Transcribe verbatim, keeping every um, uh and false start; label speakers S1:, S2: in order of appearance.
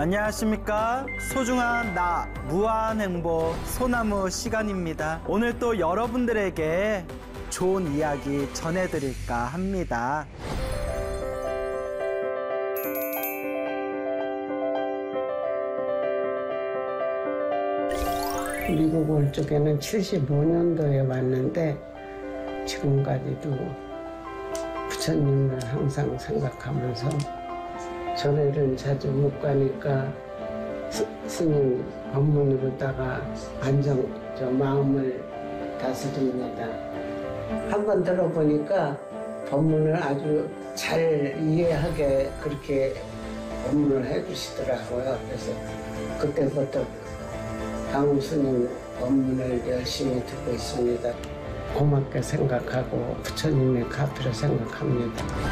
S1: 안녕하십니까. 소중한 나 무한 행복 소나무 시간입니다. 오늘 또 여러분들에게 좋은 이야기 전해드릴까 합니다.
S2: 미국 올 적에는 칠십오 년도에 왔는데 지금까지도 부처님을 항상 생각하면서 절에는 자주 못 가니까 스, 스님 법문으로다가 안정, 저 마음을 다스립니다. 한번 들어보니까 법문을 아주 잘 이해하게 그렇게 법문을 해주시더라고요. 그래서 그때부터 강훈 스님 법문을 열심히 듣고 있습니다. 고맙게 생각하고 부처님의 가피를 생각합니다.